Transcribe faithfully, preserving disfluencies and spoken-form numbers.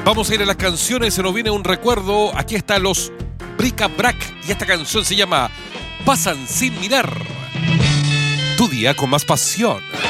Vamos a ir a las canciones, se nos viene un recuerdo. Aquí están los Bric-a-Brac y esta canción se llama Pasan sin mirar. Tu día con más pasión.